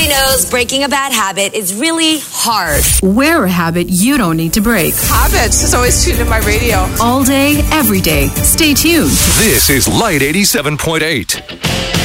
Everybody knows breaking a bad habit is really hard. Wear a habit you don't need to break. Habits is always tuned in my radio. All day, every day. Stay tuned. This is Light 87.8.